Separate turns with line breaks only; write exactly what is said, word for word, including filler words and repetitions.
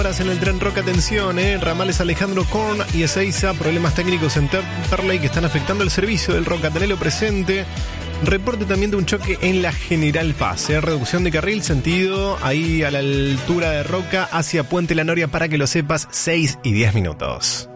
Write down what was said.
En el tren Roca, atención, eh, ramales Alejandro Korn y Ezeiza, problemas técnicos en Temperley que están afectando el servicio del Roca, tenelo presente. Reporte también de un choque en la General Paz, eh, reducción de carril, sentido ahí a la altura de Roca hacia Puente La Noria, para que lo sepas, seis y diez minutos.